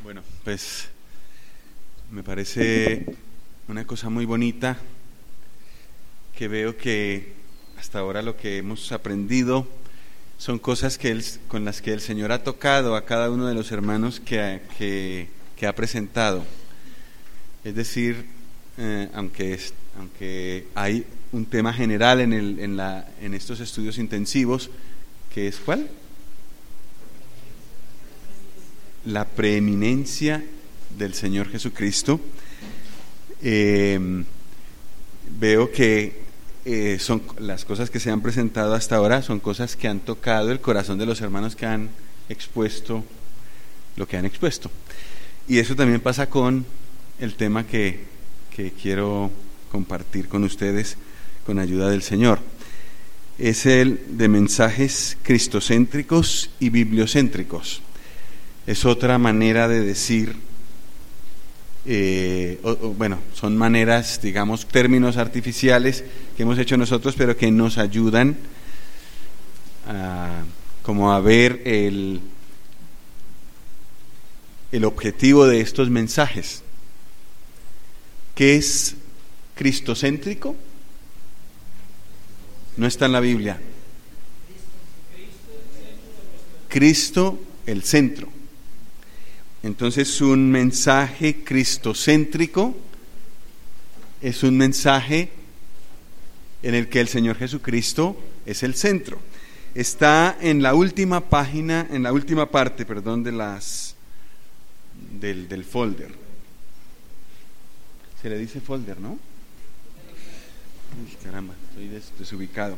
Bueno, pues me parece una cosa muy bonita que veo que hasta ahora lo que hemos aprendido son cosas con las que el Señor ha tocado a cada uno de los hermanos que ha presentado. Es decir, aunque hay un tema general en estos estudios intensivos, que es ¿cuál? La preeminencia del Señor Jesucristo. Veo que son las cosas que se han presentado hasta ahora, son cosas que han tocado el corazón de los hermanos que han expuesto lo que han expuesto. Y eso también pasa con el tema que quiero compartir con ustedes con ayuda del Señor. Es el de mensajes cristocéntricos y bibliocéntricos. Es otra manera de decir, son maneras, digamos, términos artificiales que hemos hecho nosotros, pero que nos ayudan a ver el objetivo de estos mensajes. ¿Qué es cristocéntrico? No está en la Biblia. Cristo, el centro. Entonces, un mensaje cristocéntrico es un mensaje en el que el Señor Jesucristo es el centro. Está en la última página, en la última parte, del folder. Se le dice folder, ¿no? Uy, caramba, estoy desubicado.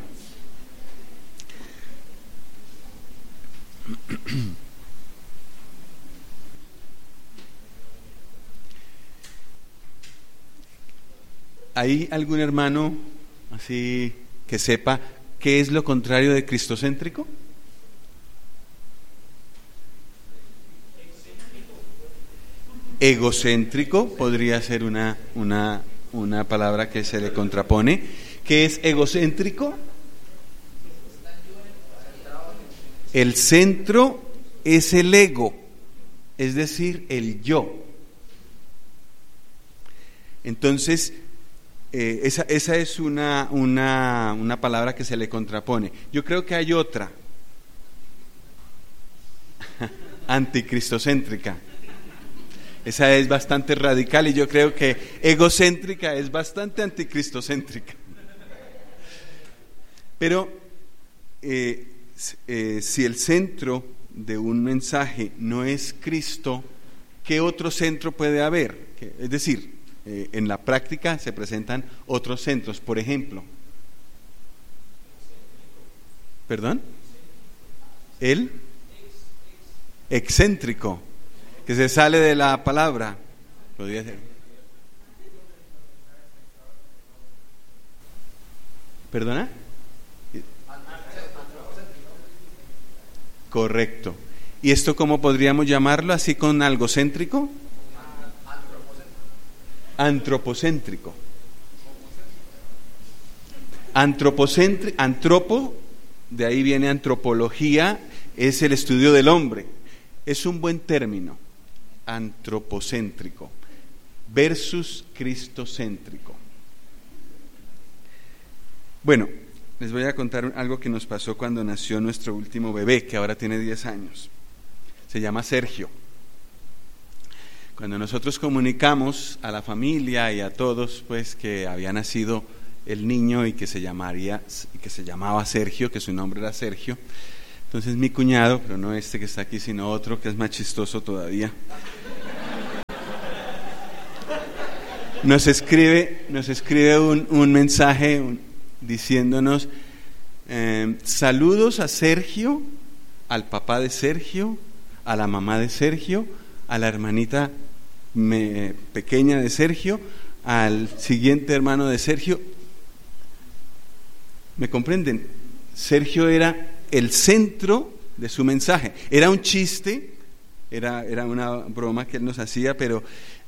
¿Hay algún hermano así que sepa qué es lo contrario de cristocéntrico? Egocéntrico podría ser una palabra que se le contrapone. ¿Qué es egocéntrico? El centro es el ego, es decir, el yo. Entonces, esa es una palabra que se le contrapone. Yo creo que hay otra, anticristocéntrica. Esa es bastante radical y yo creo que egocéntrica es bastante anticristocéntrica. Pero si el centro de un mensaje no es Cristo, ¿qué otro centro puede haber? Es decir, en la práctica se presentan otros centros. Por ejemplo, ¿perdón? El excéntrico, que se sale de la palabra. Podría ser. ¿Perdona? Correcto. ¿Y esto cómo podríamos llamarlo? ¿Así con algo céntrico? Antropocéntrico. Antropo, de ahí viene antropología, es el estudio del hombre. Es un buen término, antropocéntrico versus cristocéntrico. Bueno, les voy a contar algo que nos pasó cuando nació nuestro último bebé, que ahora tiene 10 años. Se llama Sergio. Cuando nosotros comunicamos a la familia y a todos, pues, que había nacido el niño y que se llamaba Sergio, que su nombre era Sergio, entonces mi cuñado, pero no este que está aquí, sino otro que es más chistoso todavía, nos escribe un mensaje diciéndonos: saludos a Sergio, al papá de Sergio, a la mamá de Sergio, a la hermanita pequeña de Sergio, al siguiente hermano de Sergio. ¿Me comprenden? Sergio era el centro de su mensaje. Era un chiste, era una broma que él nos hacía, pero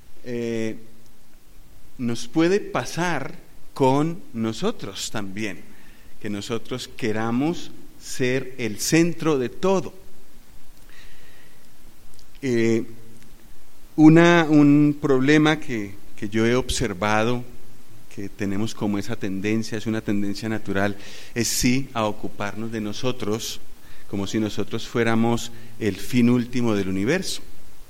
nos puede pasar con nosotros también, que nosotros queramos ser el centro de todo. Un problema que yo he observado, que tenemos como esa tendencia, es una tendencia natural, es sí a ocuparnos de nosotros, como si nosotros fuéramos el fin último del universo.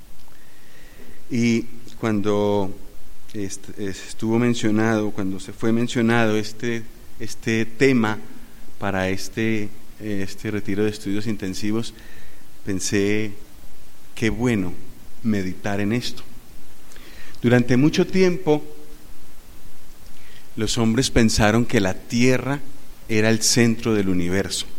Y cuando estuvo mencionado, cuando se fue mencionado este tema para este retiro de estudios intensivos, pensé, qué bueno meditar en esto. Durante mucho tiempo, los hombres pensaron que la Tierra era el centro del universo.